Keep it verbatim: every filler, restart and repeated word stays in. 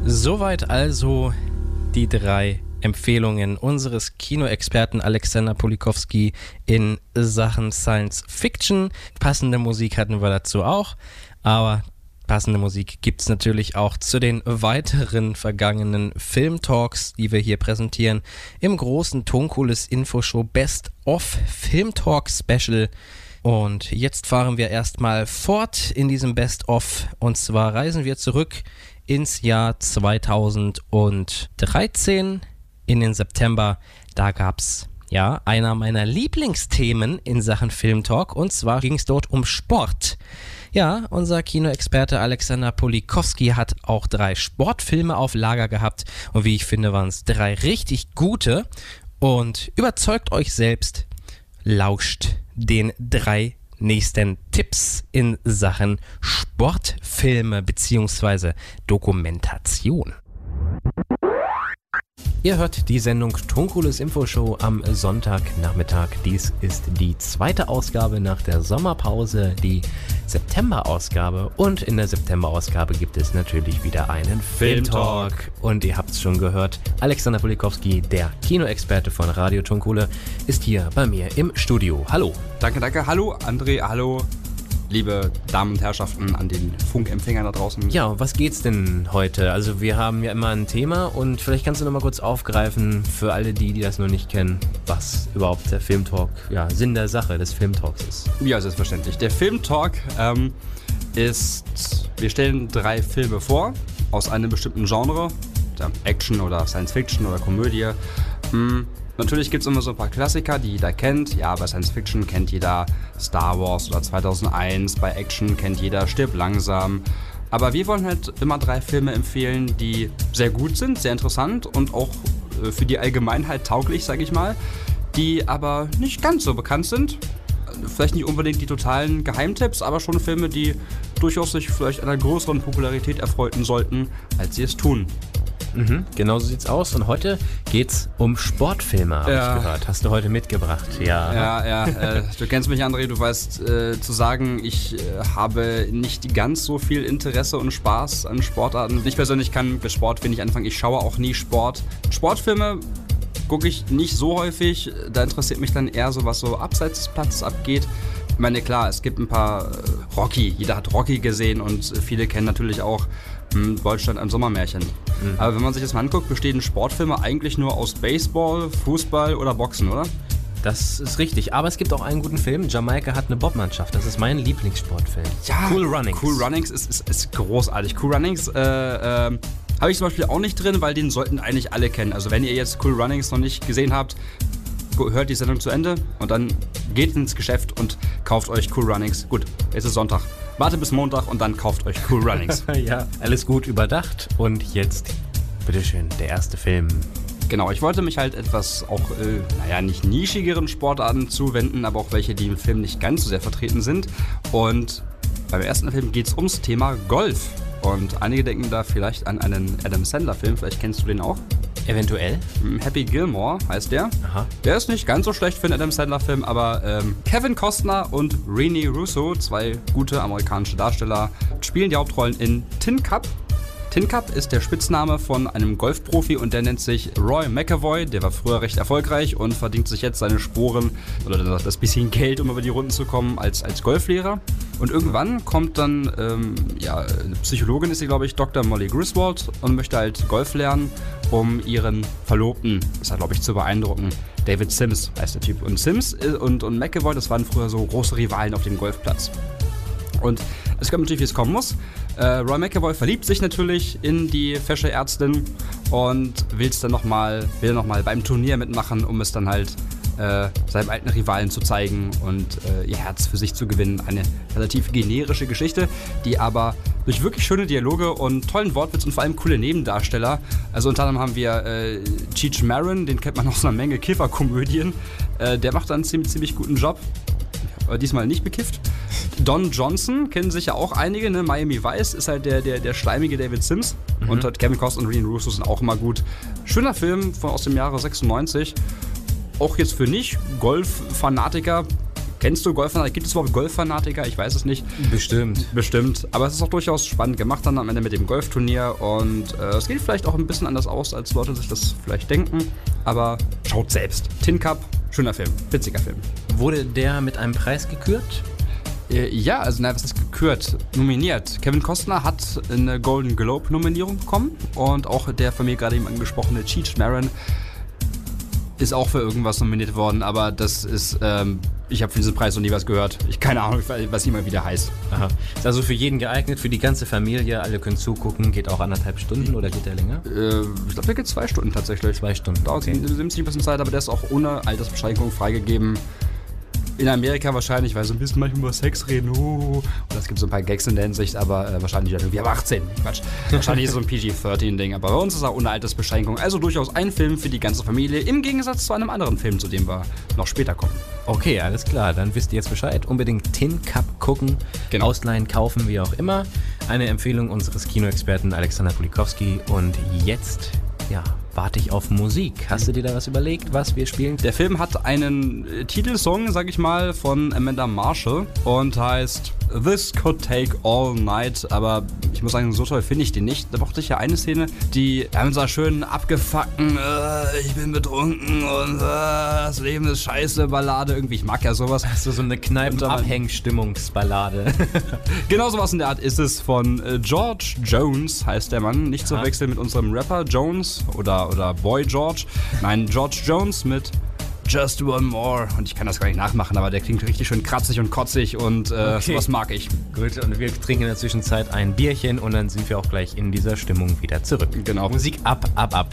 Soweit also die drei Empfehlungen unseres Kinoexperten Alexander Polikowski in Sachen Science Fiction. Passende Musik hatten wir dazu auch, aber passende Musik gibt es natürlich auch zu den weiteren vergangenen Filmtalks, die wir hier präsentieren, im großen Tonkules Infoshow Best of Film Talk Special. Und jetzt fahren wir erstmal fort in diesem Best of, und zwar reisen wir zurück ins Jahr zweitausenddreizehn, in den September. Da gab es ja einer meiner Lieblingsthemen in Sachen Filmtalk, und zwar ging es dort um Sport. Ja, unser Kinoexperte Alexander Polikowski hat auch drei Sportfilme auf Lager gehabt, und wie ich finde, waren es drei richtig gute. Und überzeugt euch selbst, lauscht den drei nächsten Tipps in Sachen Sportfilme bzw. Dokumentation. Ihr hört die Sendung Tonkules Infoshow am Sonntagnachmittag. Dies ist die zweite Ausgabe nach der Sommerpause, die September-Ausgabe. Und in der September-Ausgabe gibt es natürlich wieder einen Filmtalk. Und ihr habt es schon gehört, Alexander Polikowski, der Kinoexperte von Radio Tonkule, ist hier bei mir im Studio. Hallo. Danke, danke. Hallo, André. Hallo, liebe Damen und Herrschaften an den Funkempfängern da draußen. Ja, um was geht's denn heute? Also wir haben ja immer ein Thema, und vielleicht kannst du noch mal kurz aufgreifen für alle die, die das noch nicht kennen, was überhaupt der Filmtalk, ja, Sinn der Sache des Filmtalks ist. Ja, selbstverständlich. Der Filmtalk ähm, ist, wir stellen drei Filme vor aus einem bestimmten Genre, Action oder Science Fiction oder Komödie. Hm. Natürlich gibt es immer so ein paar Klassiker, die jeder kennt. Ja, bei Science Fiction kennt jeder Star Wars oder zweitausendeins. Bei Action kennt jeder Stirb langsam. Aber wir wollen halt immer drei Filme empfehlen, die sehr gut sind, sehr interessant und auch für die Allgemeinheit tauglich, sag ich mal. Die aber nicht ganz so bekannt sind. Vielleicht nicht unbedingt die totalen Geheimtipps, aber schon Filme, die durchaus sich vielleicht einer größeren Popularität erfreuten sollten, als sie es tun. Mhm, genau so sieht's aus. Und heute geht's um Sportfilme, habe ja. ich gehört. Hast du heute mitgebracht? Ja, ja. ja äh, du kennst mich, André. Du weißt äh, zu sagen, ich äh, habe nicht ganz so viel Interesse und Spaß an Sportarten. Ich persönlich kann mit Sport wenig anfangen. Ich schaue auch nie Sport. Sportfilme gucke ich nicht so häufig. Da interessiert mich dann eher so, was so abseits des Platzes abgeht. Ich meine, klar, es gibt ein paar äh, Rocky. Jeder hat Rocky gesehen, und viele kennen natürlich auch hm, Deutschland ein Sommermärchen. Mhm. Aber wenn man sich das mal anguckt, bestehen Sportfilme eigentlich nur aus Baseball, Fußball oder Boxen, oder? Das ist richtig, aber es gibt auch einen guten Film. Jamaika hat eine Bobmannschaft. Das ist mein Lieblingssportfilm. Ja, Cool Runnings. Cool Runnings ist, ist, ist großartig. Cool Runnings äh, äh, habe ich zum Beispiel auch nicht drin, weil den sollten eigentlich alle kennen. Also wenn ihr jetzt Cool Runnings noch nicht gesehen habt, hört die Sendung zu Ende und dann geht ins Geschäft und kauft euch Cool Runnings. Gut, es ist Sonntag. Wartet bis Montag und dann kauft euch Cool Runnings. Ja, alles gut überdacht. Und jetzt, bitteschön, der erste Film. Genau, ich wollte mich halt etwas auch, äh, naja, nicht nischigeren Sportarten zuwenden, aber auch welche, die im Film nicht ganz so sehr vertreten sind. Und beim ersten Film geht es ums Thema Golf. Und einige denken da vielleicht an einen Adam Sandler-Film, vielleicht kennst du den auch. Eventuell. Happy Gilmore heißt der. Aha. Der ist nicht ganz so schlecht für einen Adam Sandler-Film, aber ähm, Kevin Costner und Rene Russo, zwei gute amerikanische Darsteller, spielen die Hauptrollen in Tin Cup. Tin Cup ist der Spitzname von einem Golfprofi, und der nennt sich Roy McAvoy. Der war früher recht erfolgreich und verdient sich jetzt seine Sporen oder das bisschen Geld, um über die Runden zu kommen, als, als Golflehrer. Und irgendwann kommt dann, ähm, ja, eine Psychologin ist sie, glaube ich, Doktor Molly Griswold, und möchte halt Golf lernen, um ihren Verlobten, das hat, glaube ich, zu beeindrucken. David Sims heißt der Typ. Und Sims und, und McAvoy, das waren früher so große Rivalen auf dem Golfplatz. Und es kommt natürlich, wie es kommen muss. Äh, Roy McAvoy verliebt sich natürlich in die fesche Ärztin und will's dann noch mal, will noch mal beim Turnier mitmachen, um es dann halt äh, seinem alten Rivalen zu zeigen und äh, ihr Herz für sich zu gewinnen. Eine relativ generische Geschichte, die aber durch wirklich schöne Dialoge und tollen Wortwitz und vor allem coole Nebendarsteller, also unter anderem haben wir äh, Cheech Marin, den kennt man aus einer Menge Kifferkomödien, äh, der macht dann einen ziemlich, ziemlich guten Job, aber diesmal nicht bekifft. Don Johnson kennen sicher auch einige, ne? Miami Vice ist halt der, der, der schleimige David Sims. Mhm. Und halt Kevin Costner und Rene Russo sind auch immer gut. Schöner Film von, aus dem Jahre sechsundneunzig. Auch jetzt für nicht Golf-Fanatiker Kennst du Golffanatiker? Gibt es überhaupt Golffanatiker? Ich weiß es nicht. Bestimmt. Bestimmt. Aber es ist auch durchaus spannend gemacht dann am Ende mit dem Golfturnier. Und äh, es geht vielleicht auch ein bisschen anders aus, als Leute sich das vielleicht denken. Aber schaut selbst. Tin Cup, schöner Film. Witziger Film. Wurde der mit einem Preis gekürt? Äh, ja, also na, was ist gekürt? Nominiert. Kevin Costner hat eine Golden Globe-Nominierung bekommen. Und auch der von mir gerade eben angesprochene Cheech Marin ist auch für irgendwas nominiert worden, aber das ist, ähm, ich habe für diesen Preis noch nie was gehört. Ich keine Ahnung, was immer wieder heißt. Aha. Ist also für jeden geeignet, für die ganze Familie, alle können zugucken, geht auch anderthalb Stunden oder geht der länger? Äh, ich glaube, der geht zwei Stunden tatsächlich. Zwei Stunden, dauert okay. Nimmt sich ein bisschen Zeit, aber der ist auch ohne Altersbeschränkung freigegeben. In Amerika wahrscheinlich, weil so ein bisschen manchmal über Sex reden. Uh, und es gibt so ein paar Gags in der Hinsicht, aber äh, wahrscheinlich irgendwie ab achtzehn. Quatsch. Wahrscheinlich ist so ein P G dreizehn Ding, aber bei uns ist er ohne Altersbeschränkung. Also durchaus ein Film für die ganze Familie, im Gegensatz zu einem anderen Film, zu dem wir noch später kommen. Okay, alles klar, dann wisst ihr jetzt Bescheid. Unbedingt Tin Cup gucken, genau. Ausleihen, kaufen, wie auch immer. Eine Empfehlung unseres Kinoexperten Alexander Polikowski. Und jetzt, ja, warte ich auf Musik. Hast du dir da was überlegt, was wir spielen? Der Film hat einen Titelsong, sag ich mal, von Amanda Marshall und heißt This Could Take All Night, aber ich muss sagen, so toll finde ich den nicht. Da brauchte ich ja eine Szene, die haben so schön abgefuckten, äh, ich bin betrunken und äh, das Leben ist scheiße Ballade irgendwie. Ich mag ja sowas. Hast du so eine Kneipen-Abhängstimmungsballade? Genau sowas in der Art ist es von äh, George Jones, heißt der Mann. Nicht zu verwechseln mit unserem Rapper Jones oder, oder Boy George. Nein, George Jones mit Just One More. Und ich kann das gar nicht nachmachen, aber der klingt richtig schön kratzig und kotzig und äh, okay. sowas mag ich. Gut, und wir trinken in der Zwischenzeit ein Bierchen und dann sind wir auch gleich in dieser Stimmung wieder zurück. Genau. Musik ab, ab, ab.